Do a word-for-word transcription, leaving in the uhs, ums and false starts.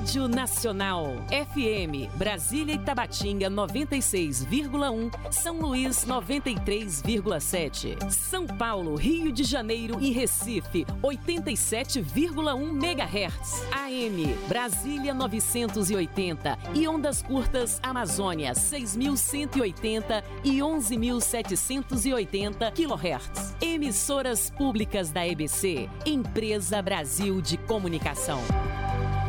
Rádio Nacional. F M, Brasília e Tabatinga noventa e seis vírgula um, São Luís noventa e três vírgula sete. São Paulo, Rio de Janeiro e Recife oitenta e sete vírgula um megahertz. A M, Brasília novecentos e oitenta e ondas curtas Amazônia seis mil cento e oitenta e onze mil setecentos e oitenta quilohertz. Emissoras públicas da E B C, Empresa Brasil de Comunicação.